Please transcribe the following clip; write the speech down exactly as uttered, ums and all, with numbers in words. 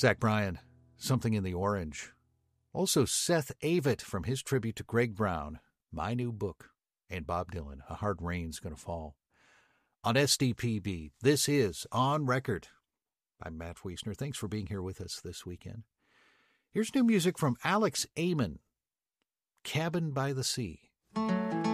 Zach Bryan, Something in the Orange. Also Seth Avett from his tribute to Greg Brown, My New Book. And Bob Dylan, A Hard Rain's Gonna Fall. On S D P B, this is On Record. I'm Matt Wiesner. Thanks for being here with us this weekend. Here's new music from Alex Amon, Cabin by the Sea.